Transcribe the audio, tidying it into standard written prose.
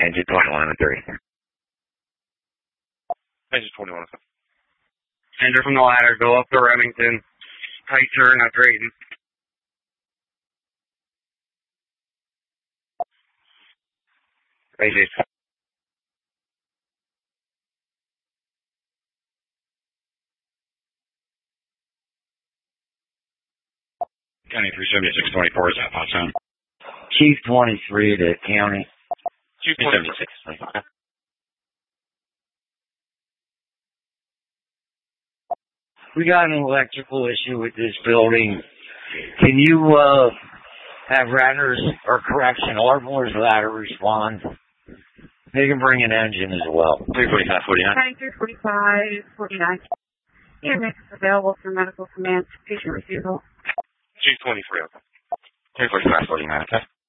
Engine 21 and 3. Engine 21. Enter from the ladder, go up to Remington. Tight turn, not Drayton. Raise it. County 37624, is that Potsdam? Chief 23 to county. Chief 76. We got an electrical issue with this building. Can you have Ratner's, or correction, Ardmore's ladder respond? They can bring an engine as well. 345, 49. 345, 49. EMS is available for medical command. Patient refusal. Chief 23, okay. 345, 49, okay.